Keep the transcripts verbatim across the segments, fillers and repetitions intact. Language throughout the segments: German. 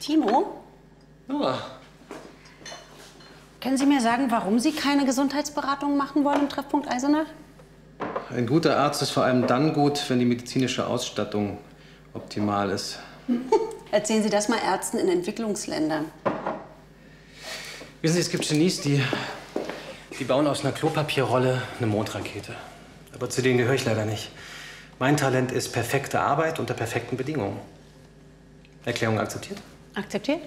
Timo? Ja. Können Sie mir sagen, warum Sie keine Gesundheitsberatung machen wollen im Treffpunkt Eisenach? Ein guter Arzt ist vor allem dann gut, wenn die medizinische Ausstattung optimal ist. Erzählen Sie das mal Ärzten in Entwicklungsländern. Wissen Sie, es gibt Genies, die, die bauen aus einer Klopapierrolle eine Mondrakete. Aber zu denen gehöre ich leider nicht. Mein Talent ist perfekte Arbeit unter perfekten Bedingungen. Erklärung akzeptiert? Akzeptiert?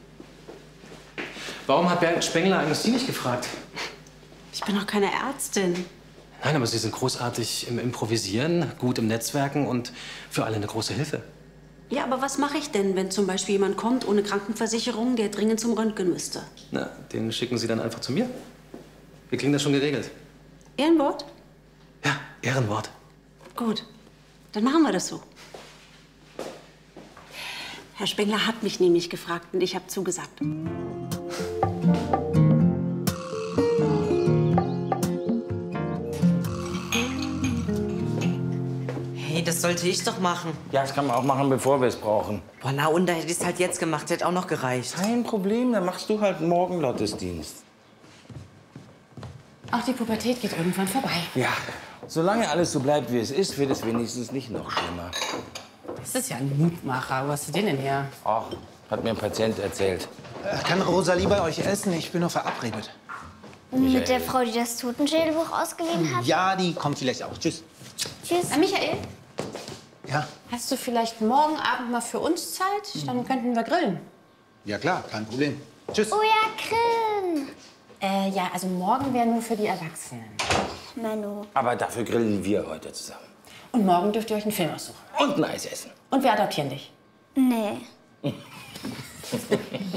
Warum hat Bernd Spengler eigentlich Sie nicht gefragt? Ich bin doch keine Ärztin. Nein, aber Sie sind großartig im Improvisieren, gut im Netzwerken und für alle eine große Hilfe. Ja, aber was mache ich denn, wenn zum Beispiel jemand kommt ohne Krankenversicherung, der dringend zum Röntgen müsste? Na, den schicken Sie dann einfach zu mir. Wir kriegen das schon geregelt. Ehrenwort? Ja, Ehrenwort. Gut, dann machen wir das so. Herr Spengler hat mich nämlich gefragt und ich habe zugesagt. Hey, das sollte ich doch machen. Ja, das kann man auch machen, bevor wir es brauchen. Boah, na und, da hätte ich es halt jetzt gemacht. Hätte auch noch gereicht. Kein Problem, dann machst du halt morgen Gottesdienst. Auch die Pubertät geht irgendwann vorbei. Ja, solange alles so bleibt, wie es ist, wird es wenigstens nicht noch schlimmer. Das ist ja ein Mutmacher. Wo hast du den denn her? Ach, hat mir ein Patient erzählt. Kann Rosalie bei euch essen? Ich bin noch verabredet. Mit der Frau, die das Totenschädelbuch ausgeliehen hat? Ja, die kommt vielleicht auch. Tschüss. Tschüss. Äh, Michael, Ja? hast du vielleicht morgen Abend mal für uns Zeit? Dann könnten wir grillen. Ja, klar, kein Problem. Tschüss. Oh ja, Grillen. Äh, ja, also morgen wäre nur für die Erwachsenen. Menno. Aber dafür grillen wir heute zusammen. Und morgen dürft ihr euch einen Film aussuchen. Und ein Eis essen. Und wir adoptieren dich. Nee.